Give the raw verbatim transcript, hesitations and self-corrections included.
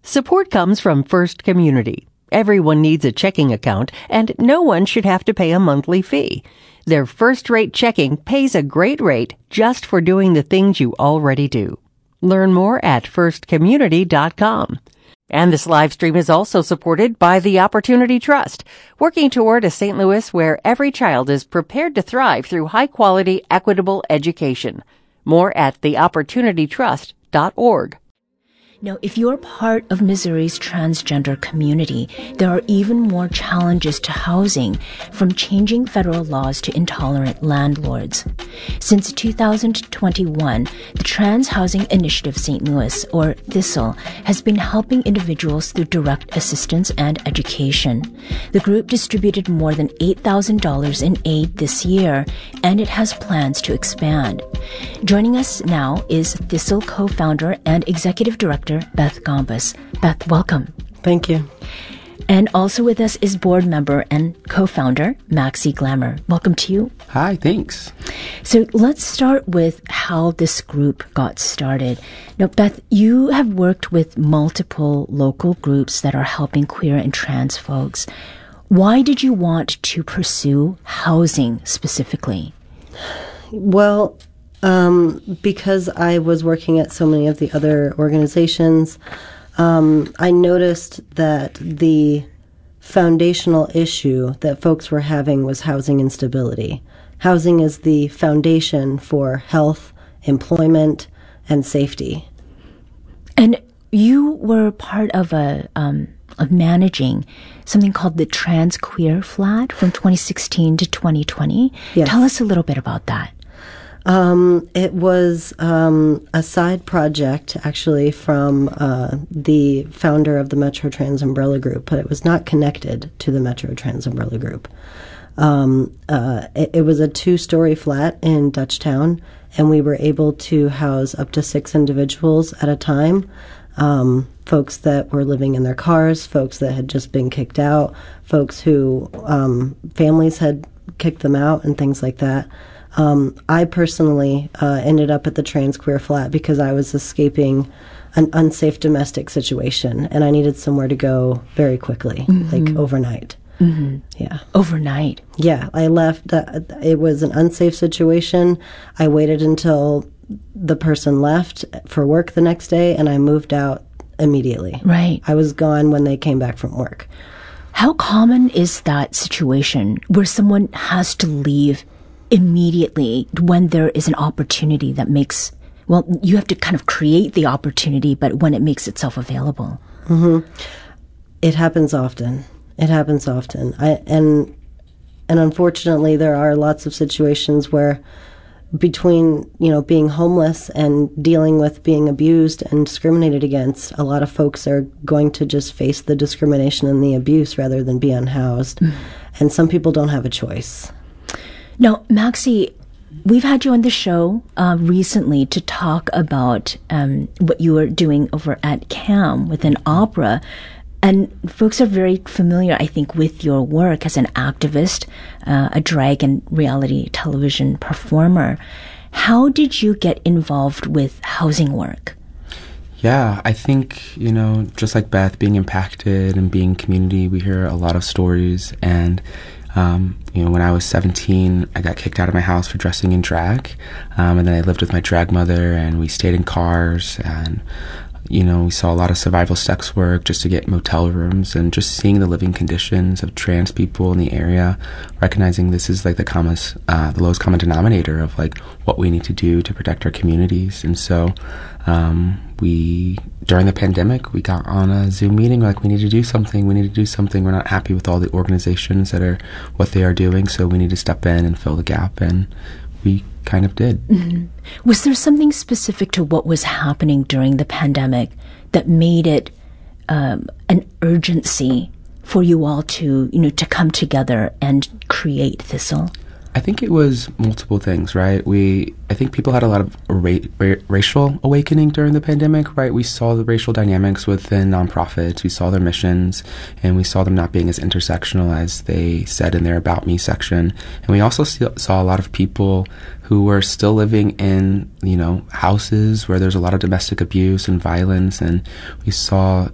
Support comes from First Community. Everyone needs a checking account, and no one should have to pay a monthly fee. Their first-rate checking pays a great rate just for doing the things you already do. Learn more at first community dot com. And this live stream is also supported by the Opportunity Trust, working toward a Saint Louis where every child is prepared to thrive through high-quality, equitable education. More at the opportunity trust dot org. Now, if you're part of Missouri's transgender community, there are even more challenges to housing, from changing federal laws to intolerant landlords. Since two thousand twenty-one, the Trans Housing Initiative Saint Louis, or THISL, has been helping individuals through direct assistance and education. The group distributed more than eight thousand dollars in aid this year, and it has plans to expand. Joining us now is THISL co-founder and executive director Beth Gombas. Beth, welcome. Thank you. And also with us is board member and co-founder Maxie Glamour. Welcome to you. Hi, thanks. So let's start with how this group got started. Now, Beth, you have worked with multiple local groups that are helping queer and trans folks. Why did you want to pursue housing specifically? Well, Um, because I was working at so many of the other organizations, um, I noticed that the foundational issue that folks were having was housing instability. Housing is the foundation for health, employment, and safety. And you were part of a um, of managing something called the Trans Queer Flat from twenty sixteen to twenty twenty. Yes. Tell us a little bit about that. Um, it was um, a side project, actually, from uh, the founder of the Metro Trans Umbrella Group, but it was not connected to the Metro Trans Umbrella Group. Um, uh, it, it was a two-story flat in Dutchtown, and we were able to house up to six individuals at a time. Um, folks that were living in their cars, folks that had just been kicked out, folks who um, families had kicked them out, and things like that. Um, I personally uh, ended up at the Trans Queer Flat because I was escaping an unsafe domestic situation, and I needed somewhere to go very quickly, mm-hmm. like overnight. Mm-hmm. Yeah. Overnight? Yeah. I left. Uh, it was an unsafe situation. I waited until the person left for work the next day, and I moved out immediately. Right. I was gone when they came back from work. How common is that situation where someone has to leave immediately when there is an opportunity that makes, well, you have to kind of create the opportunity, but when it makes itself available? Mm-hmm. It happens often. It happens often. I, and and unfortunately, there are lots of situations where between, you know, being homeless and dealing with being abused and discriminated against, a lot of folks are going to just face the discrimination and the abuse rather than be unhoused. Mm. And some people don't have a choice. Now, Maxie, we've had you on the show uh, recently to talk about um, what you were doing over at C A M with an opera. And folks are very familiar, I think, with your work as an activist, uh, a drag and reality television performer. How did you get involved with housing work? Yeah, I think, you know, just like Beth, being impacted and being community, we hear a lot of stories. And Um, you know, when I was seventeen, I got kicked out of my house for dressing in drag. Um, and then I lived with my drag mother, and we stayed in cars, and, you know, we saw a lot of survival sex work just to get motel rooms, and just seeing the living conditions of trans people in the area, recognizing this is like the common, uh, the lowest common denominator of like what we need to do to protect our communities. And so, um, we, during the pandemic, we got on a Zoom meeting, we're like, we need to do something, we need to do something. We're not happy with all the organizations that are, what they are doing, so we need to step in and fill the gap, and we kind of did. Mm-hmm. Was there something specific to what was happening during the pandemic that made it um, an urgency for you all to, you know, to come together and create THISL? I think it was multiple things, right? We, I think people had a lot of ra- ra- racial awakening during the pandemic, right? We saw the racial dynamics within nonprofits, we saw their missions, and we saw them not being as intersectional as they said in their About Me section. And we also see, saw a lot of people who were still living in, you know, houses where there's a lot of domestic abuse and violence, and we saw